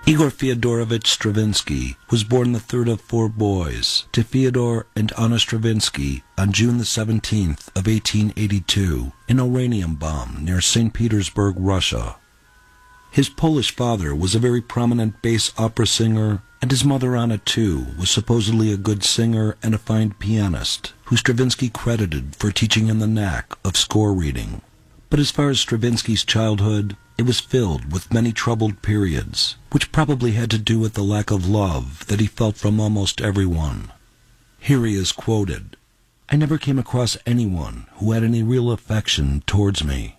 Igor Fyodorovich Stravinsky was born the third of four boys to Fyodor and Anna Stravinsky on June the 17th of 1882 in Oranienbaum near St. Petersburg, Russia. His Polish father was a very prominent bass opera singer, and his mother Anna, too, was supposedly a good singer and a fine pianist, who Stravinsky credited for teaching him the knack of score reading. But as far as Stravinsky's childhood, it was filled with many troubled periods, which probably had to do with the lack of love that he felt from almost everyone. Here he is quoted, "I never came across anyone who had any real affection towards me.